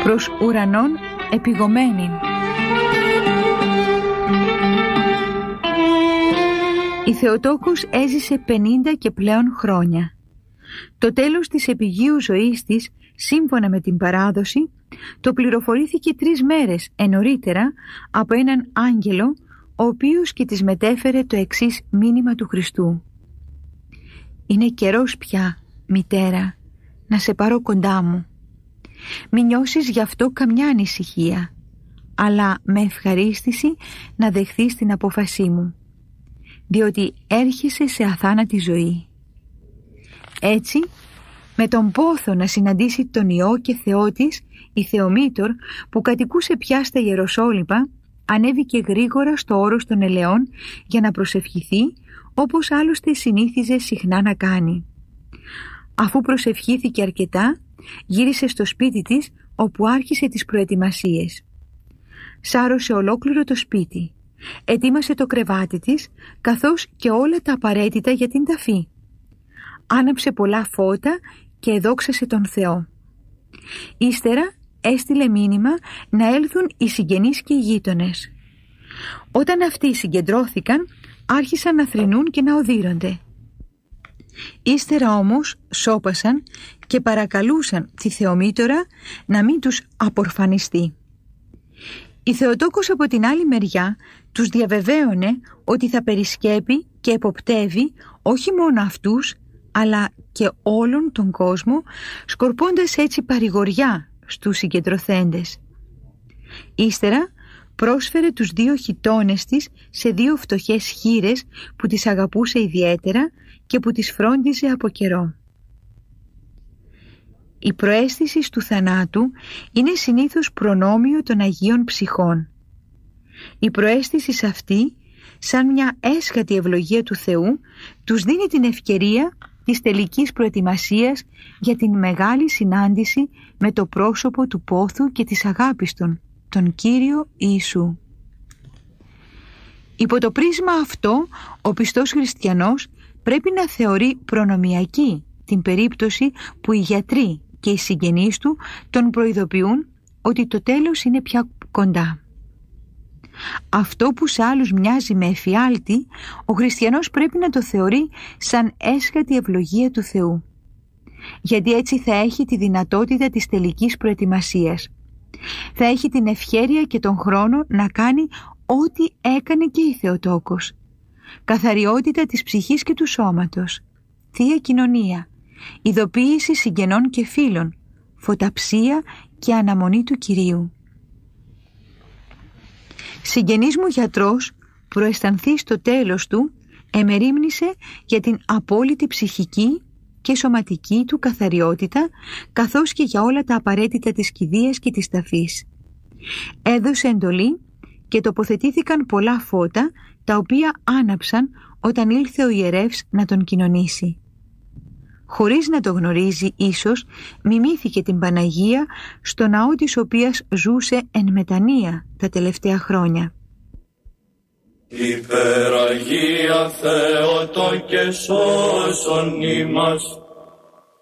προς ουρανόν επιγωμένην. Η Θεοτόκος έζησε 50 και πλέον χρόνια. Το τέλος της επιγείου ζωής της, σύμφωνα με την παράδοση, το πληροφορήθηκε 3 μέρες νωρίτερα από έναν άγγελο, ο οποίος και της μετέφερε το εξής μήνυμα του Χριστού. «Είναι καιρός πια, μητέρα, να σε πάρω κοντά μου. Μη νιώσεις γι' αυτό καμιά ανησυχία, αλλά με ευχαρίστηση να δεχθείς την απόφασή μου, διότι έρχεσαι σε αθάνατη ζωή». Έτσι, με τον πόθο να συναντήσει τον Υιό και Θεό της, η Θεομήτωρ, που κατοικούσε πια στα Ιεροσόλυπα, ανέβηκε γρήγορα στο όρος των Ελαιών για να προσευχηθεί, όπως άλλωστε συνήθιζε συχνά να κάνει. Αφού προσευχήθηκε αρκετά, γύρισε στο σπίτι της, όπου άρχισε τις προετοιμασίες. Σάρωσε ολόκληρο το σπίτι, ετοίμασε το κρεβάτι της, καθώς και όλα τα απαραίτητα για την ταφή. Άναψε πολλά φώτα και εδόξασε τον Θεό. Ύστερα έστειλε μήνυμα να έλθουν οι συγγενείς και οι γείτονες. Όταν αυτοί συγκεντρώθηκαν, άρχισαν να θρηνούν και να οδύρονται. Ύστερα όμως σώπασαν και παρακαλούσαν τη Θεομήτωρα να μην τους απορφανιστεί. Η Θεοτόκος από την άλλη μεριά τους διαβεβαίωνε ότι θα περισκέπει και εποπτεύει όχι μόνο αυτούς, αλλά και όλον τον κόσμο, σκορπώντας έτσι παρηγοριά στους συγκεντρωθέντες. Ύστερα πρόσφερε τους 2 χιτώνες της σε 2 φτωχές χήρες που τις αγαπούσε ιδιαίτερα και που τις φρόντιζε από καιρό. Η προαίσθηση του θανάτου είναι συνήθως προνόμιο των Αγίων Ψυχών. Η προαίσθηση αυτή, σαν μια έσχατη ευλογία του Θεού, τους δίνει την ευκαιρία της τελικής προετοιμασίας για την μεγάλη συνάντηση με το πρόσωπο του πόθου και της αγάπης τον Κύριο Ιησού. Υπό το πρίσμα αυτό, ο πιστός χριστιανός πρέπει να θεωρεί προνομιακή την περίπτωση που οι γιατροί και οι συγγενείς του τον προειδοποιούν ότι το τέλος είναι πια κοντά. Αυτό που σε άλλους μοιάζει με εφιάλτη, ο χριστιανός πρέπει να το θεωρεί σαν έσχατη ευλογία του Θεού, γιατί έτσι θα έχει τη δυνατότητα της τελικής προετοιμασίας. Θα έχει την ευχέρεια και τον χρόνο να κάνει ό,τι έκανε και η Θεοτόκος. Καθαριότητα της ψυχής και του σώματος, θεία κοινωνία, ειδοποίηση συγγενών και φίλων, φωταψία και αναμονή του Κυρίου. Συγγενής μου γιατρός, προαισθανθεί στο τέλος του, εμερίμνησε για την απόλυτη ψυχική και σωματική του καθαριότητα, καθώς και για όλα τα απαραίτητα της κηδείας και της ταφής. Έδωσε εντολή και τοποθετήθηκαν πολλά φώτα, τα οποία άναψαν όταν ήλθε ο ιερεύς να τον κοινωνήσει. Χωρίς να το γνωρίζει ίσως, μιμήθηκε την Παναγία στο ναό της οποίας ζούσε εν μετανία τα τελευταία χρόνια. Υπεραγία Θεότο και σώσον ημάς,